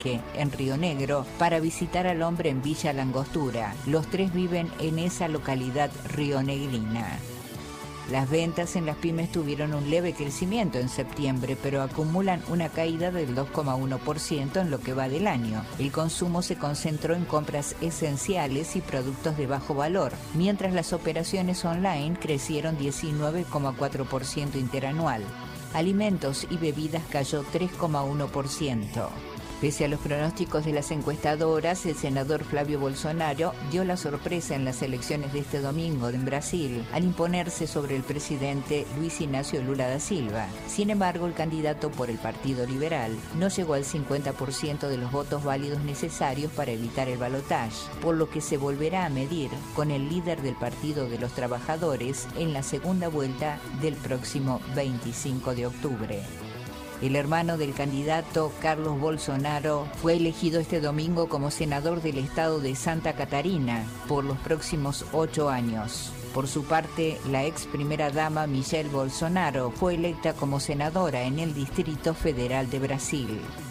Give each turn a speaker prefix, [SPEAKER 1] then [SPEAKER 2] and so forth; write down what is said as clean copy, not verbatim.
[SPEAKER 1] en Río Negro, para visitar al hombre en Villa Langostura. Los tres viven en esa localidad rionegrina. Las ventas en las pymes tuvieron un leve crecimiento en septiembre, pero acumulan una caída del 2,1% en lo que va del año. El consumo se concentró en compras esenciales y productos de bajo valor, mientras las operaciones online crecieron 19,4% interanual. Alimentos y bebidas cayó 3,1%. Pese a los pronósticos de las encuestadoras, el senador Flavio Bolsonaro dio la sorpresa en las elecciones de este domingo en Brasil al imponerse sobre el presidente Luis Ignacio Lula da Silva. Sin embargo, el candidato por el Partido Liberal no llegó al 50% de los votos válidos necesarios para evitar el balotaje, por lo que se volverá a medir con el líder del Partido de los Trabajadores en la segunda vuelta del próximo 25 de octubre. El hermano del candidato, Carlos Bolsonaro, fue elegido este domingo como senador del estado de Santa Catarina por los próximos 8 años. Por su parte, la ex primera dama Michelle Bolsonaro fue electa como senadora en el Distrito Federal de Brasil.